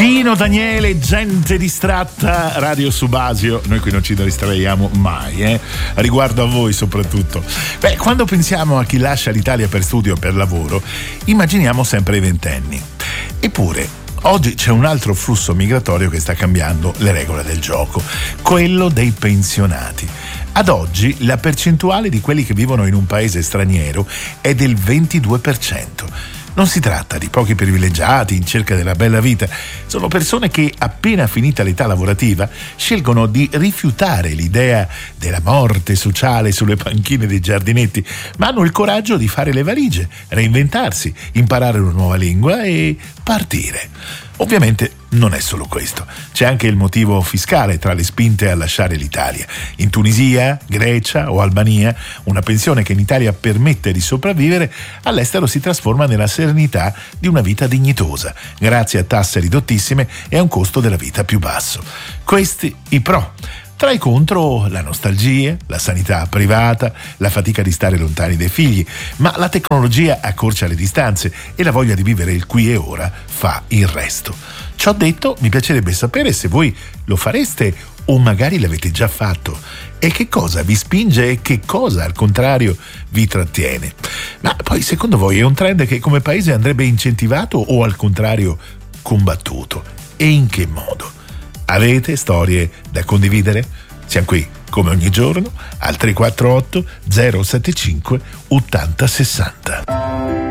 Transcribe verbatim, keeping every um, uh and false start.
Pino Daniele, gente distratta, Radio Subasio. Noi qui non ci distraiamo mai, eh? Riguardo a voi soprattutto. Beh, quando pensiamo a chi lascia l'Italia per studio o per lavoro, immaginiamo sempre i ventenni. Eppure, oggi c'è un altro flusso migratorio che sta cambiando le regole del gioco, quello dei pensionati. Ad oggi la percentuale di quelli che vivono in un paese straniero è del ventidue per cento. Non si tratta di pochi privilegiati in cerca della bella vita, sono persone che, appena finita l'età lavorativa, scelgono di rifiutare l'idea della morte sociale sulle panchine dei giardinetti, ma hanno il coraggio di fare le valigie, reinventarsi, imparare una nuova lingua e partire. Ovviamente non è solo questo, c'è anche il motivo fiscale tra le spinte a lasciare l'Italia. In Tunisia, Grecia o Albania, una pensione che in Italia permette di sopravvivere, all'estero si trasforma nella serenità di una vita dignitosa, grazie a tasse ridottissime e a un costo della vita più basso. Questi i pro. Tra i contro, la nostalgia, la sanità privata, la fatica di stare lontani dai figli, ma la tecnologia accorcia le distanze e la voglia di vivere il qui e ora fa il resto. Ciò detto, mi piacerebbe sapere se voi lo fareste o magari l'avete già fatto e che cosa vi spinge e che cosa al contrario vi trattiene. Ma poi secondo voi è un trend che come paese andrebbe incentivato o al contrario combattuto? E in che modo? Avete storie da condividere? Siamo qui, come ogni giorno, al tre quattro otto zero sette cinque ottanta sessanta.